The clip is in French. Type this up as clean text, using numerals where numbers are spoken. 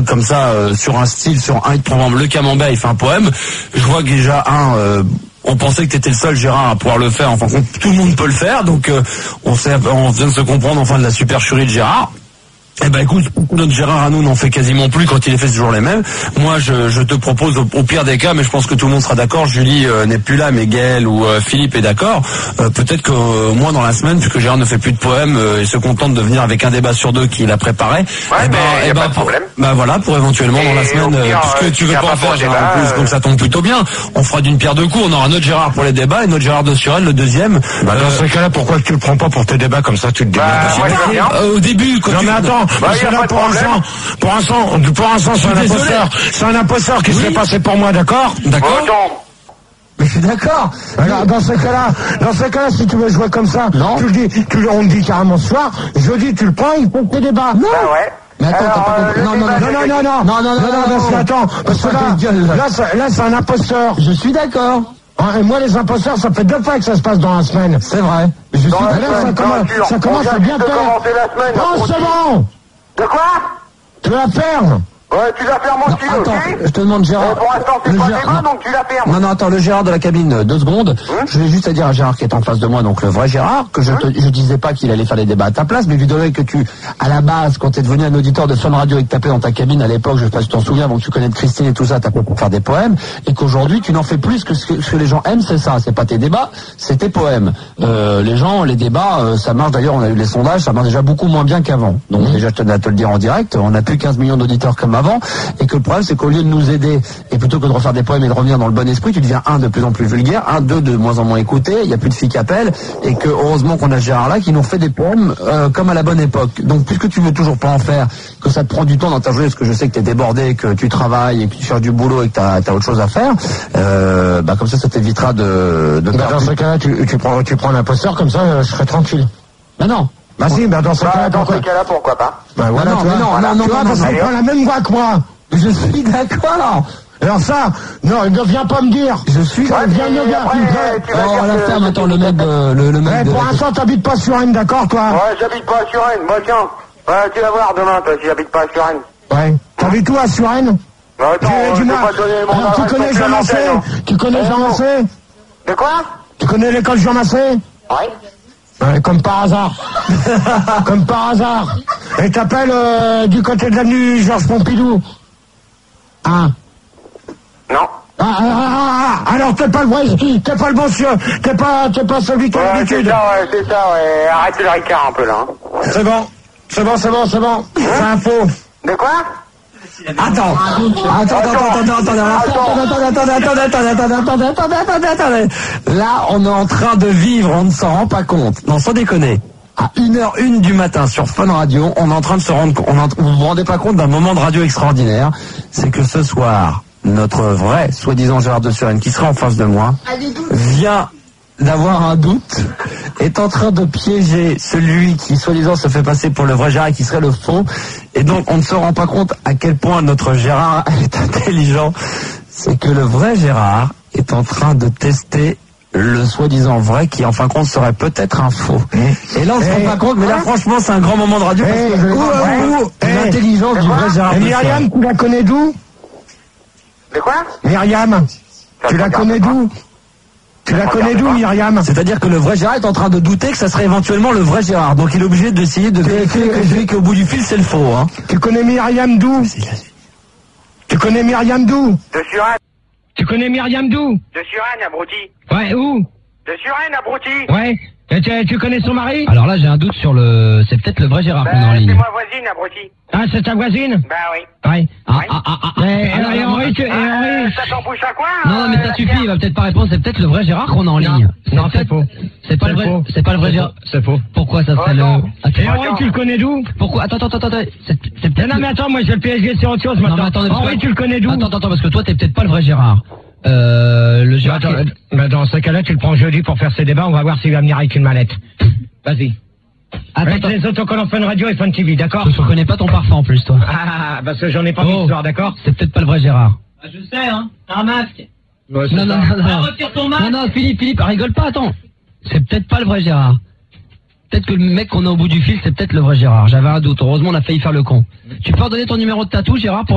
comme ça sur un style, sur un hit, par exemple le Camembert, il fait un poème. Je vois que déjà on pensait que t'étais le seul Gérard à pouvoir le faire. Enfin, tout le monde peut le faire, donc on vient de se comprendre enfin de la supercherie de Gérard. Eh ben écoute, notre Gérard à nous n'en fait quasiment plus quand il est fait toujours les mêmes. Moi je te propose au pire des cas, mais je pense que tout le monde sera d'accord, Julie n'est plus là, mais Gaël ou Philippe est d'accord, peut-être que moi dans la semaine, vu que Gérard ne fait plus de poèmes, il se contente de venir avec un débat sur deux qu'il a préparé. Ouais, pas de problème. Bah voilà, pour éventuellement dans la semaine, puisque tu veux pas en faire Gérard en plus, donc ça tombe plutôt bien. On fera d'une pierre deux coups, on aura notre Gérard pour les débats et notre Gérard de Suresnes, le deuxième. Bah dans ce cas-là, pourquoi tu le prends pas pour tes débats comme ça, tu te démerdes au début, quand non mais attends, parce que là pour l'instant, c'est un imposteur qui se fait passer pour moi, d'accord? D'accord. Mais je suis d'accord. Alors, dans ce cas-là, si tu veux jouer comme ça, tu le dis, on le dit carrément ce soir, jeudi tu le prends, il faut que tes débats. Non. Ah ouais. Mais attends, t'as pas compris. Non, attends, parce que là, c'est un imposteur. Je suis d'accord. Et moi, les imposteurs, ça fait 2 fois que ça se passe dans la semaine. C'est vrai. Je suis ça commence à bien faire. Non, c'est bon. De quoi? Tu la fermes. Ouais, tu la fermes aussi, attends, ok? Je te demande Gérard. Pour l'instant, c'est pas débat, donc tu la fermes. Non, attends, le Gérard de la cabine, 2 secondes. Je vais juste à dire à Gérard qui est en face de moi, donc le vrai Gérard, que je disais pas qu'il allait faire des débats à ta place, mais vu que tu, à la base, quand t'es devenu un auditeur de Fun Radio et que t'appelais dans ta cabine à l'époque, je sais pas si tu t'en souviens, donc tu connais de Christine et tout ça, t'appelais pour faire des poèmes, et qu'aujourd'hui, tu n'en fais plus que ce que les gens aiment, c'est ça. C'est pas tes débats, c'est tes poèmes. Les gens, les débats, ça marche d'ailleurs, on a eu les sondages, ça marche déjà beaucoup moins bien qu'avant. Donc déjà, je tenais à te le dire en direct, on a plus 15 millions d'auditeurs comme avant, et que le problème, c'est qu'au lieu de nous aider, et plutôt que de refaire des poèmes et de revenir dans le bon esprit, tu deviens de plus en plus vulgaire, deux de moins en moins écouté, il n'y a plus de filles qui appellent, et que heureusement qu'on a Gérard là qui nous fait des poèmes comme à la bonne époque. Donc puisque tu veux toujours pas en faire, que ça te prend du temps dans ta journée, parce que je sais que tu es débordé, que tu travailles, et que tu cherches du boulot et que tu as autre chose à faire, comme ça t'évitera de dans ce cas-là, tu prends l'imposteur, comme ça je serai tranquille. Bah non. Bah si, dans ce cas-là, pourquoi pas? Bah voilà, non, parce qu'il prend la même voix que moi. Je suis d'accord. Alors ça, non, ne viens pas me dire. Je suis. Viens. Oh, la ferme, attends, le mec pour l'instant, t'habites pas sur Rennes, d'accord, toi? Ouais, j'habite pas sur Rennes. Moi, tiens. Ouais, tu vas voir demain, toi, si j'habite pas sur Rennes. Ouais. T'habites où à Suresnes? Bah attends, je vais pas donner mon adresse. Tu connais Jean Massé? Tu connais Jean Massé? De quoi? Tu connais l'école Jean Massé? Ouais. Ouais, comme par hasard. Comme par hasard. Et t'appelles du côté de l'avenue Georges Pompidou. Hein? Non. Alors t'es pas le bon monsieur, t'es pas celui qui a l'habitude. C'est ça, ouais. Arrête le ricard un peu là. C'est bon. C'est un faux. De quoi? Attends. Là, on est en train de vivre, on ne s'en rend pas compte. Non, sans déconner. À 1h01 du matin sur Fun Radio, on est en train de se rendre compte, vous vous rendez pas compte d'un moment de radio extraordinaire. C'est que ce soir, notre vrai, soi-disant Gérard de Suresnes, qui sera en face de moi, vient d'avoir un doute, est en train de piéger celui qui, soi-disant, se fait passer pour le vrai Gérard et qui serait le faux. Et donc, on ne se rend pas compte à quel point notre Gérard est intelligent. C'est que le vrai Gérard est en train de tester le soi-disant vrai qui, en fin de compte, serait peut-être un faux. Et là, on se rend pas compte, mais là, franchement, c'est un grand moment de radio parce que l'intelligence du vrai Gérard. Et Myriam, tu la connais d'où? De quoi? Myriam, tu la connais d'où? Tu la connais d'où, Myriam? C'est-à-dire que le vrai Gérard est en train de douter que ça serait éventuellement le vrai Gérard. Donc il est obligé d'essayer de vérifier que celui qui est au bout du fil, c'est le faux. Hein. Tu connais Myriam d'où? Tu connais Myriam d'où? De Suresnes. Tu connais Myriam d'où? De Suresnes, abruti. Ouais, où? De Suresnes, abruti. Ouais. Et tu connais son mari? Alors là, j'ai un doute sur le... C'est peut-être le vrai Gérard qu'on a en ligne. C'est ma voisine, abruti. Ah, c'est ta voisine? Bah oui. Ouais. Et Henri, ça t'en pousse à quoi? Non, mais ça suffit, il va peut-être pas répondre. C'est peut-être le vrai Gérard qu'on a en ligne. Non, c'est faux. C'est pas le vrai Gérard. C'est faux. Pourquoi ça serait le... Et Henri, tu le connais d'où? Pourquoi? Attends. C'est peut-être... Non, mais attends, moi, j'ai le PSG, c'est autre chose, maintenant. Henri, tu le connais d'où? Attends, parce que toi, t'es peut-être pas le vrai Gérard. Le Gérard... Dans ce cas-là, tu le prends jeudi pour faire ses débats, on va voir s'il va venir avec une mallette. Vas-y. Avec les autocollants Fun Radio et Fun TV, d'accord? Je reconnais pas ton parfum en plus, toi. Ah, parce que j'en ai pas d'histoire, d'accord? C'est peut-être pas le vrai Gérard. Ah, je sais, hein. T'as un masque. Ouais, non. Retire ton masque. Non, Philippe, rigole pas, attends. C'est peut-être pas le vrai Gérard. Peut-être que le mec qu'on a au bout du fil, c'est peut-être le vrai Gérard. J'avais un doute. Heureusement, on a failli faire le con. Tu peux redonner ton numéro de tatou, Gérard, pour